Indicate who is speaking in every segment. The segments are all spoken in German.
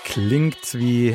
Speaker 1: Klingt wie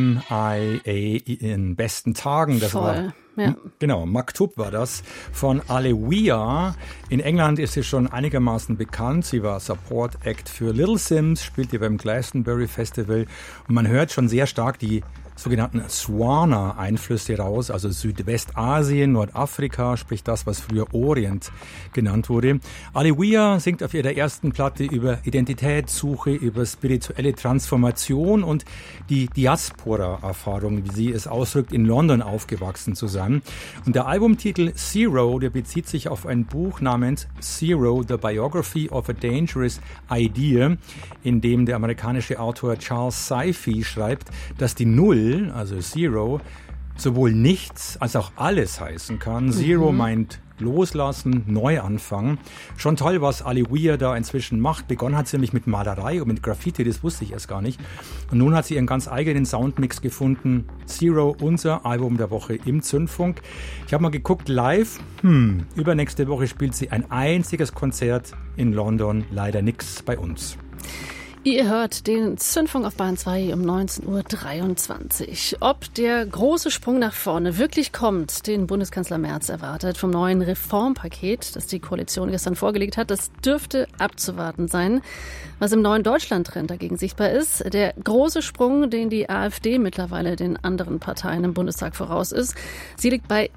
Speaker 1: MIA in besten Tagen. Das
Speaker 2: Voll,
Speaker 1: war,
Speaker 2: ja.
Speaker 1: Genau, Maktub war das von Alewiya. In England ist sie schon einigermaßen bekannt. Sie war Support Act für Little Sims, spielte beim Glastonbury Festival. Und man hört schon sehr stark die sogenannten Swana-Einflüsse raus, also Südwestasien, Nordafrika, sprich das, was früher Orient genannt wurde. Alewiya singt auf ihrer ersten Platte über Identitätssuche, über spirituelle Transformation und die Diaspora-Erfahrung, wie sie es ausdrückt, in London aufgewachsen zu sein. Und der Albumtitel Zero, der bezieht sich auf ein Buch namens Zero, The Biography of a Dangerous Idea, in dem der amerikanische Autor Charles Saify schreibt, dass die Null, also Zero, sowohl nichts als auch alles heißen kann. Zero meint loslassen, neu anfangen. Schon toll, was Alewiya da inzwischen macht. Begonnen hat sie nämlich mit Malerei und mit Graffiti, das wusste ich erst gar nicht. Und nun hat sie ihren ganz eigenen Soundmix gefunden. Zero, unser Album der Woche im Zündfunk. Ich habe mal geguckt, live. Übernächste Woche spielt sie ein einziges Konzert in London. Leider nix bei uns.
Speaker 2: Ihr hört den Zündfunk auf Bayern 2 um 19.23 Uhr. Ob der große Sprung nach vorne wirklich kommt, den Bundeskanzler Merz erwartet vom neuen Reformpaket, das die Koalition gestern vorgelegt hat, das dürfte abzuwarten sein. Was im neuen Deutschland-Trend dagegen sichtbar ist, der große Sprung, den die AfD mittlerweile den anderen Parteien im Bundestag voraus ist. Sie liegt bei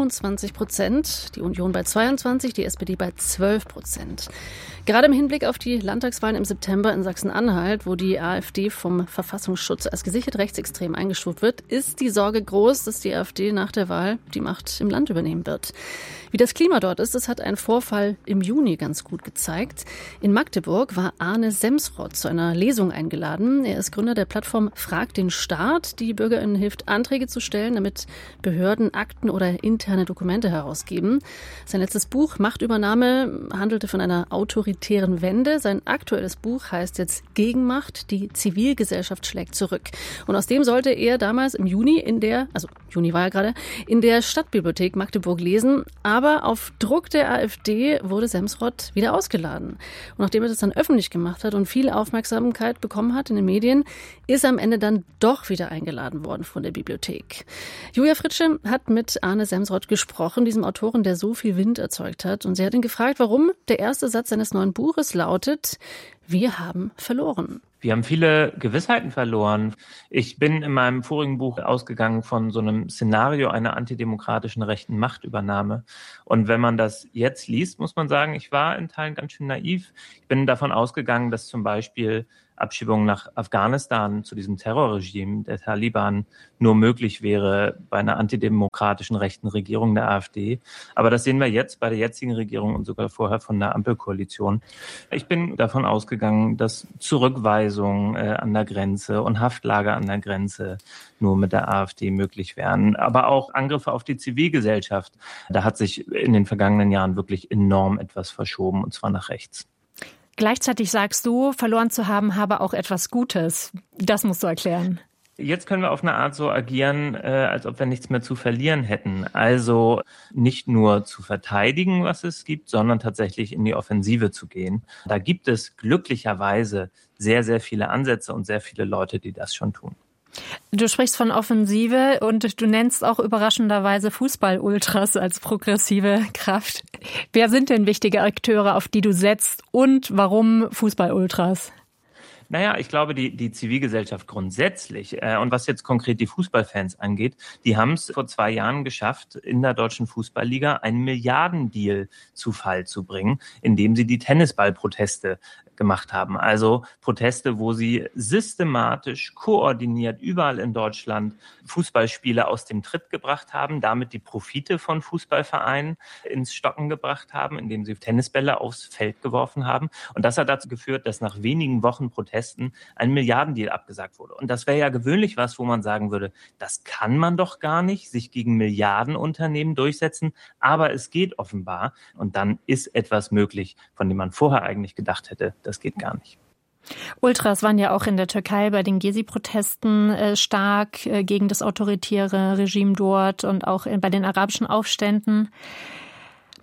Speaker 2: 27%, die Union bei 22%, die SPD bei 12%. Gerade im Hinblick auf die Landtagswahlen im September in Sachsen-Anhalt, wo die AfD vom Verfassungsschutz als gesichert rechtsextrem eingestuft wird, ist die Sorge groß, dass die AfD nach der Wahl die Macht im Land übernehmen wird. Wie das Klima dort ist, das hat ein Vorfall im Juni ganz gut gezeigt. In Magdeburg war Arne Semsrott zu einer Lesung eingeladen. Er ist Gründer der Plattform Frag den Staat, die BürgerInnen hilft, Anträge zu stellen, damit Behörden Akten oder interne Dokumente herausgeben. Sein letztes Buch, Machtübernahme, handelte von einer autoritären Wende. Sein aktuelles Buch heißt jetzt Gegenmacht, die Zivilgesellschaft schlägt zurück. Und aus dem sollte er damals im Juni Juni war ja gerade, in der Stadtbibliothek Magdeburg lesen. Aber auf Druck der AfD wurde Semsrott wieder ausgeladen. Und nachdem er das dann öffentlich gemacht hat und viel Aufmerksamkeit bekommen hat in den Medien, ist er am Ende dann doch wieder eingeladen worden von der Bibliothek. Julia Fritsche hat mit Arne Semsrott gesprochen, diesem Autoren, der so viel Wind erzeugt hat. Und sie hat ihn gefragt, warum der erste Satz seines neuen Buches lautet: Wir haben verloren.
Speaker 3: Wir haben viele Gewissheiten verloren. Ich bin in meinem vorigen Buch ausgegangen von so einem Szenario einer antidemokratischen rechten Machtübernahme. Und wenn man das jetzt liest, muss man sagen, ich war in Teilen ganz schön naiv. Ich bin davon ausgegangen, dass zum Beispiel Abschiebung nach Afghanistan zu diesem Terrorregime der Taliban nur möglich wäre bei einer antidemokratischen rechten Regierung der AfD. Aber das sehen wir jetzt bei der jetzigen Regierung und sogar vorher von der Ampelkoalition. Ich bin davon ausgegangen, dass Zurückweisung an der Grenze und Haftlager an der Grenze nur mit der AfD möglich wären. Aber auch Angriffe auf die Zivilgesellschaft. Da hat sich in den vergangenen Jahren wirklich enorm etwas verschoben, und zwar nach rechts.
Speaker 4: Gleichzeitig sagst du, verloren zu haben habe auch etwas Gutes. Das musst du erklären.
Speaker 3: Jetzt können wir auf eine Art so agieren, als ob wir nichts mehr zu verlieren hätten. Also nicht nur zu verteidigen, was es gibt, sondern tatsächlich in die Offensive zu gehen. Da gibt es glücklicherweise sehr, sehr viele Ansätze und sehr viele Leute, die das schon tun.
Speaker 4: Du sprichst von Offensive und du nennst auch überraschenderweise Fußball-Ultras als progressive Kraft. Wer sind denn wichtige Akteure, auf die du setzt, und warum Fußball-Ultras?
Speaker 3: Naja, ich glaube, die Zivilgesellschaft grundsätzlich und was jetzt konkret die Fußballfans angeht, die haben es vor 2 Jahren geschafft, in der deutschen Fußballliga einen Milliardendeal zu Fall zu bringen, indem sie die Tennisballproteste gemacht haben. Also Proteste, wo sie systematisch, koordiniert überall in Deutschland Fußballspiele aus dem Tritt gebracht haben, damit die Profite von Fußballvereinen ins Stocken gebracht haben, indem sie Tennisbälle aufs Feld geworfen haben. Und das hat dazu geführt, dass nach wenigen Wochen Protesten ein Milliardendeal abgesagt wurde. Und das wäre ja gewöhnlich was, wo man sagen würde, das kann man doch gar nicht, sich gegen Milliardenunternehmen durchsetzen. Aber es geht offenbar. Und dann ist etwas möglich, von dem man vorher eigentlich gedacht hätte, das geht gar nicht.
Speaker 4: Ultras waren ja auch in der Türkei bei den Gezi-Protesten stark gegen das autoritäre Regime dort und auch bei den arabischen Aufständen.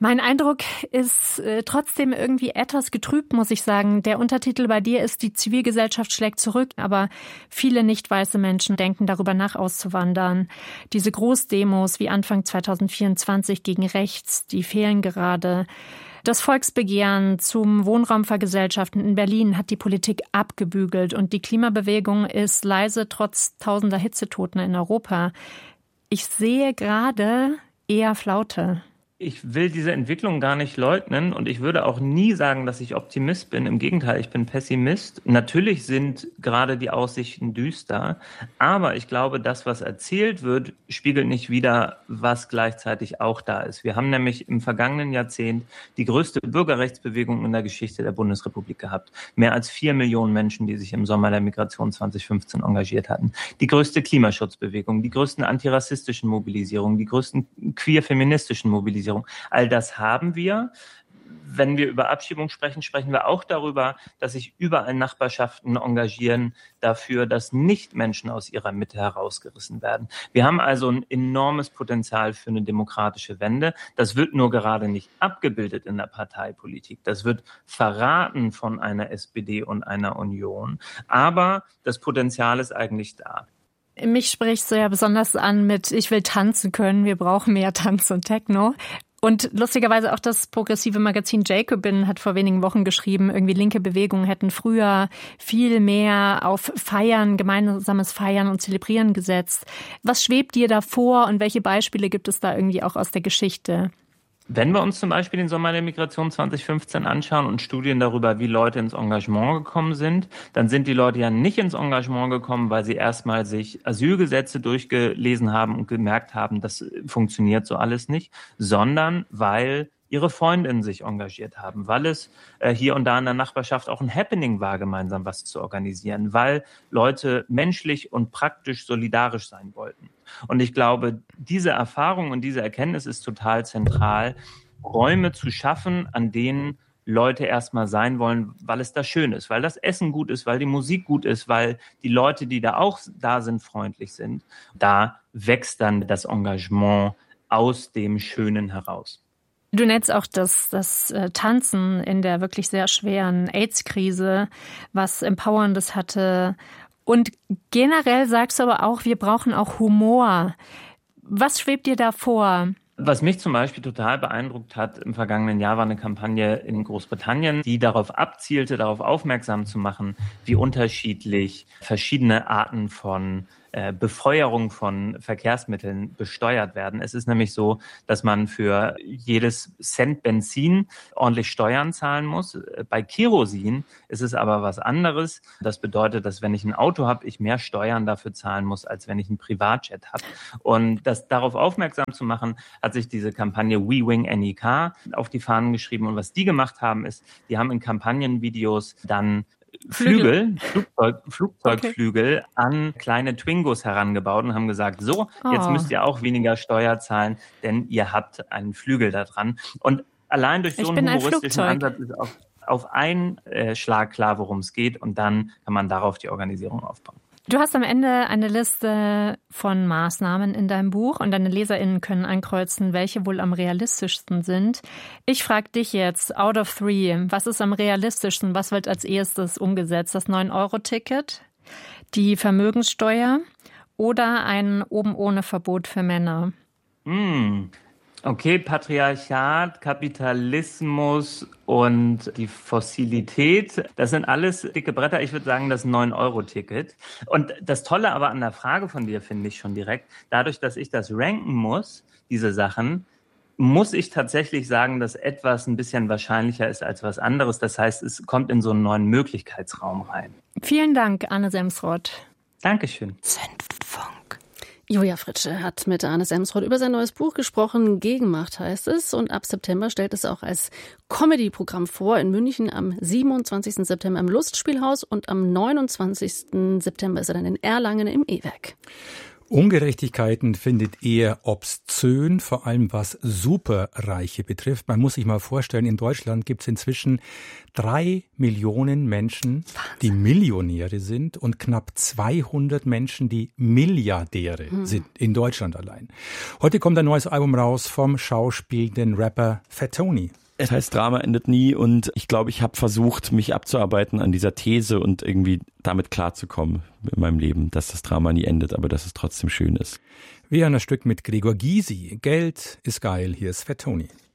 Speaker 4: Mein Eindruck ist trotzdem irgendwie etwas getrübt, muss ich sagen. Der Untertitel bei dir ist "Die Zivilgesellschaft schlägt zurück", aber viele nicht weiße Menschen denken darüber nach, auszuwandern. Diese Großdemos wie Anfang 2024 gegen rechts, die fehlen gerade. Das Volksbegehren zum Wohnraumvergesellschaften in Berlin hat die Politik abgebügelt und die Klimabewegung ist leise trotz tausender Hitzetoten in Europa. Ich sehe gerade eher Flaute.
Speaker 3: Ich will diese Entwicklung gar nicht leugnen und ich würde auch nie sagen, dass ich Optimist bin. Im Gegenteil, ich bin Pessimist. Natürlich sind gerade die Aussichten düster, aber ich glaube, das, was erzählt wird, spiegelt nicht wider, was gleichzeitig auch da ist. Wir haben nämlich im vergangenen Jahrzehnt die größte Bürgerrechtsbewegung in der Geschichte der Bundesrepublik gehabt. Mehr als 4 Millionen Menschen, die sich im Sommer der Migration 2015 engagiert hatten. Die größte Klimaschutzbewegung, die größten antirassistischen Mobilisierungen, die größten queer-feministischen Mobilisierungen. All das haben wir. Wenn wir über Abschiebung sprechen, sprechen wir auch darüber, dass sich überall Nachbarschaften engagieren dafür, dass nicht Menschen aus ihrer Mitte herausgerissen werden. Wir haben also ein enormes Potenzial für eine demokratische Wende. Das wird nur gerade nicht abgebildet in der Parteipolitik. Das wird verraten von einer SPD und einer Union. Aber das Potenzial ist eigentlich da.
Speaker 4: Mich sprichst du ja besonders an mit "Ich will tanzen können, wir brauchen mehr Tanz und Techno". Und lustigerweise auch das progressive Magazin Jacobin hat vor wenigen Wochen geschrieben, irgendwie linke Bewegungen hätten früher viel mehr auf Feiern, gemeinsames Feiern und Zelebrieren gesetzt. Was schwebt dir da vor und welche Beispiele gibt es da irgendwie auch aus der Geschichte?
Speaker 3: Wenn wir uns zum Beispiel den Sommer der Migration 2015 anschauen und Studien darüber, wie Leute ins Engagement gekommen sind, dann sind die Leute ja nicht ins Engagement gekommen, weil sie erstmal sich Asylgesetze durchgelesen haben und gemerkt haben, das funktioniert so alles nicht, sondern weil ihre Freundinnen sich engagiert haben, weil es hier und da in der Nachbarschaft auch ein Happening war, gemeinsam was zu organisieren, weil Leute menschlich und praktisch solidarisch sein wollten. Und ich glaube, diese Erfahrung und diese Erkenntnis ist total zentral, Räume zu schaffen, an denen Leute erstmal sein wollen, weil es da schön ist, weil das Essen gut ist, weil die Musik gut ist, weil die Leute, die da auch da sind, freundlich sind. Da wächst dann das Engagement aus dem Schönen heraus.
Speaker 4: Du nennst auch das Tanzen in der wirklich sehr schweren AIDS-Krise, was Empowerndes hatte. Und generell sagst du aber auch, wir brauchen auch Humor. Was schwebt dir da vor?
Speaker 3: Was mich zum Beispiel total beeindruckt hat im vergangenen Jahr, war eine Kampagne in Großbritannien, die darauf abzielte, darauf aufmerksam zu machen, wie unterschiedlich verschiedene Arten von Befeuerung von Verkehrsmitteln besteuert werden. Es ist nämlich so, dass man für jedes Cent Benzin ordentlich Steuern zahlen muss. Bei Kerosin ist es aber was anderes. Das bedeutet, dass wenn ich ein Auto habe, ich mehr Steuern dafür zahlen muss, als wenn ich ein Privatjet habe. Und das darauf aufmerksam zu machen, hat sich diese Kampagne We Wing Any Car auf die Fahnen geschrieben. Und was die gemacht haben, ist, die haben in Kampagnenvideos dann Flugzeugflügel an kleine Twingos herangebaut und haben gesagt, so, jetzt müsst ihr auch weniger Steuer zahlen, denn ihr habt einen Flügel da dran. Und allein durch so einen humoristischen Ansatz ist auf einen Schlag klar, worum es geht, und dann kann man darauf die Organisierung aufbauen.
Speaker 4: Du hast am Ende eine Liste von Maßnahmen in deinem Buch und deine LeserInnen können ankreuzen, welche wohl am realistischsten sind. Ich frage dich jetzt, out of 3, was ist am realistischsten? Was wird als erstes umgesetzt? Das 9-Euro-Ticket, die Vermögenssteuer oder ein Oben-ohne-Verbot für Männer?
Speaker 3: Okay, Patriarchat, Kapitalismus und die Fossilität, das sind alles dicke Bretter. Ich würde sagen, das 9-Euro-Ticket. Und das Tolle aber an der Frage von dir finde ich schon direkt, dadurch, dass ich das ranken muss, diese Sachen, muss ich tatsächlich sagen, dass etwas ein bisschen wahrscheinlicher ist als was anderes. Das heißt, es kommt in so einen neuen Möglichkeitsraum rein.
Speaker 4: Vielen Dank, Arne Semsrott.
Speaker 3: Dankeschön.
Speaker 2: Zündfunk. Julia Fritsche hat mit Arne Semsrott über sein neues Buch gesprochen. Gegenmacht heißt es. Und ab September stellt es auch als Comedy-Programm vor. In München am 27. September im Lustspielhaus und am 29. September ist er dann in Erlangen im E-Werk.
Speaker 1: Ungerechtigkeiten findet er obszön, vor allem was Superreiche betrifft. Man muss sich mal vorstellen, in Deutschland gibt es inzwischen 3 Millionen Menschen, die Millionäre sind und knapp 200 Menschen, die Milliardäre sind, in Deutschland allein. Heute kommt ein neues Album raus vom schauspielenden Rapper Fat Tony.
Speaker 5: Es heißt, Drama endet nie und ich glaube, ich habe versucht, mich abzuarbeiten an dieser These und irgendwie damit klarzukommen in meinem Leben, dass das Drama nie endet, aber dass es trotzdem schön ist.
Speaker 1: Wir hören das Stück mit Gregor Gysi. Geld ist geil, hier ist Fat Tony.